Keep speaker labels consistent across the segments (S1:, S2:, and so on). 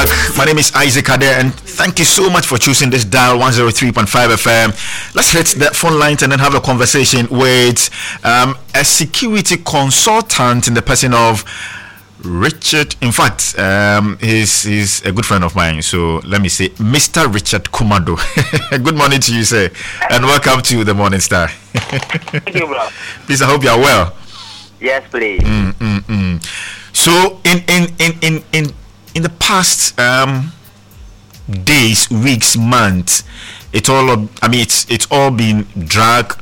S1: My name is Isaac Ade, and thank you so much for choosing this dial 103.5 FM. Let's hit the phone lines and then have a conversation with a security consultant in the person of Richard. In fact, he's a good friend of mine. So let me say, Mr. Richard Kumado. Good morning to you, sir, and welcome to the Morning Star.
S2: Thank you, bro.
S1: Please, I hope you are well.
S2: Yes, please.
S1: So in the past days, weeks, months, it's all been drag.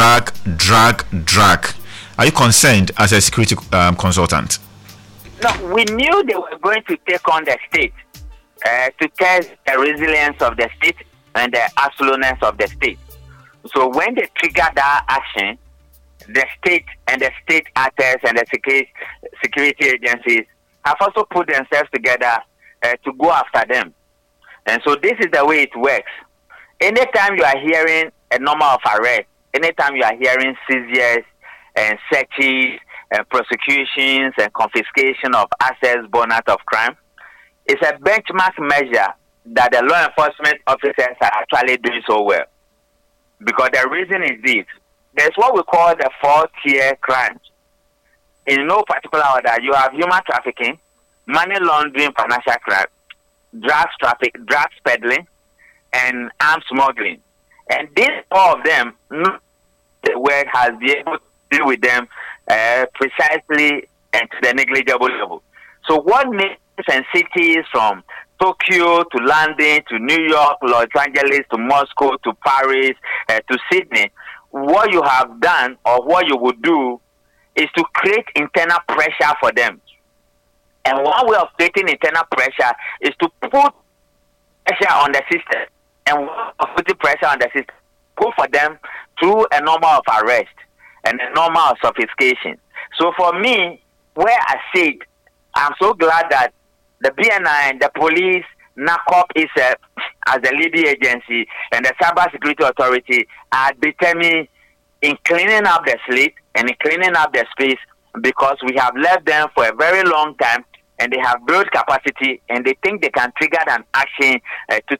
S1: Are you concerned as a security consultant?
S2: No, we knew they were going to take on the state to test the resilience of the state and the absoluteness of the state. So when they triggered that action, the state and the state actors and the security agencies have also put themselves together to go after them. And so this is the way it works. Anytime you are hearing a number of arrests, anytime you are hearing seizures and searches and prosecutions and confiscation of assets born out of crime, it's a benchmark measure that the law enforcement officers are actually doing so well. Because the reason is this: there's what we call the 4-tier crimes. In no particular order, you have human trafficking, money laundering, financial crime, drugs peddling, and arms smuggling. And these all of them, the world has been able to deal with them precisely and to the negligible level. So what nations and cities from Tokyo to London to New York, Los Angeles to Moscow to Paris to Sydney, what you have done or what you would do is to create internal pressure for them. And one way of creating internal pressure is to put pressure on the system. And one way of putting pressure on the system, go for them through a number of arrests and a number of sophistication. So for me, where I sit, I'm so glad that the BNI, the police, NACOP itself, as the leading agency, and the Cyber Security Authority are determined in cleaning up the slate and in cleaning up the space, because we have left them for a very long time and they have built capacity and they think they can trigger an action to.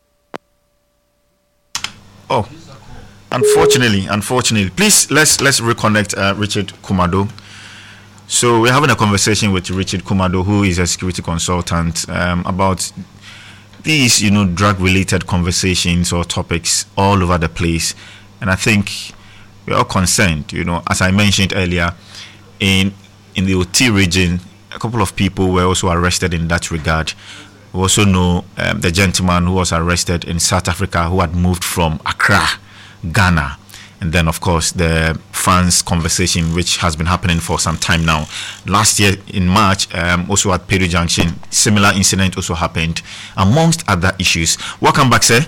S1: Oh, unfortunately. Please, let's reconnect Richard Kumado. So we're having a conversation with Richard Kumado, who is a security consultant, about these, drug-related conversations or topics all over the place. And I think we're all concerned, as I mentioned earlier, in the OT region, a couple of people were also arrested in that regard. We also know the gentleman who was arrested in South Africa, who had moved from Accra, Ghana. And then, of course, the France conversation, which has been happening for some time now. Last year in March, also at Peru Junction, similar incident also happened, amongst other issues. Welcome back, sir.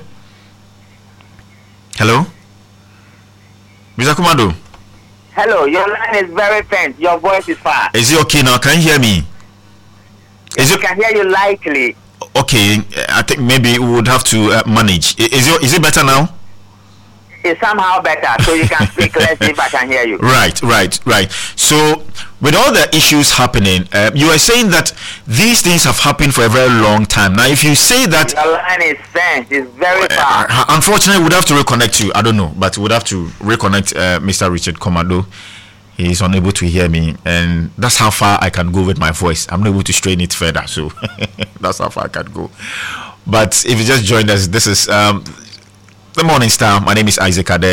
S1: Hello? Mr. Kumado?
S2: Hello, your line is very faint. Your voice is far.
S1: Is it okay now? Can you hear me?
S2: I can hear you lightly. Okay,
S1: I think maybe we would have to manage. Is it better now?
S2: It's somehow better, so you can speak. Let's see if I can hear you.
S1: Right. So, with all the issues happening, you are saying that these things have happened for a very long time. Now, if you say that
S2: the line is faint, it's very far.
S1: Unfortunately, we'd have to reconnect you. I don't know, but we'd have to reconnect Mr. Richard Kumado. He's unable to hear me, and that's how far I can go with my voice. I'm not able to strain it further, so that's how far I can go. But if you just joined us, this is the Morning Star. My name is Isaac Ade.